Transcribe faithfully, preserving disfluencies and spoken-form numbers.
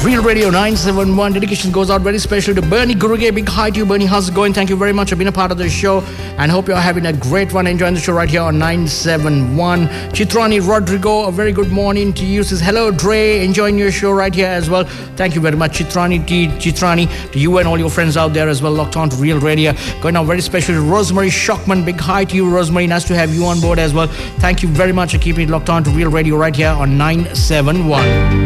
Real Radio nine seven one. Dedication goes out very special to Bernie Guruge. Big hi to you, Bernie. How's it going? Thank you very much for being a part of the show, and hope you're having a great one. Enjoying the show right here on nine seven one. Chitrani Rodrigo, a very good morning to you. Says hello, Dre. Enjoying your show right here as well. Thank you very much, Chitrani. T- Chitrani, to you and all your friends out there as well, locked on to Real Radio. Going out very special to Rosemary Shockman. Big hi to you, Rosemary. Nice to have you on board as well. Thank you very much for keeping it locked on to Real Radio right here on nine seven one.